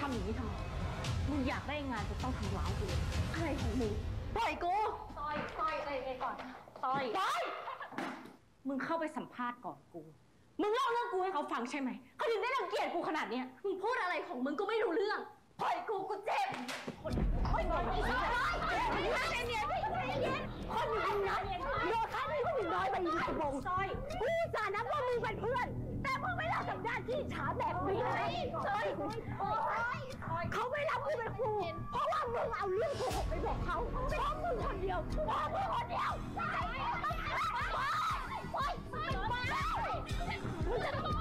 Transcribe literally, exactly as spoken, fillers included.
ทำอย่างนี้ทำไมมึงอยากได้งานจะต้องทำร้ายกูอะไรของมึงปล่อยกูปล่อยปล่อยอะไรก่อนปล่อยปล่อยมึงเข้าไปสัมภาษณ์ก่อนกูมึงเล่าเรื่องกูให้เขาฟังใช่ไหมเขาถึงได้รังเกียจกูขนาดเนี้ยมึงพูดอะไรของมึงก็ไม่รู้เรื่องปล่อยกูกูเจ็บคนปล่อยกูใจเย็นใจเย็นคนอย่างนั้นโดนข้าที่ผู้หญิงน้อยไปอีกหลายวงซอยกูจะนับว่ามึงเป็นเพื่อนแต่มึงไม่รับสัญญาที่ฉาแบบนี้เลยซอยเขาไม่รับกูเป็นครูเพราะว่ามึงเอาเรื่องโกหกไปบอกเขาเพราะมึงคนเดียวเพราะมึงคนเดียวใช่ไปไปไปไปมึงจะ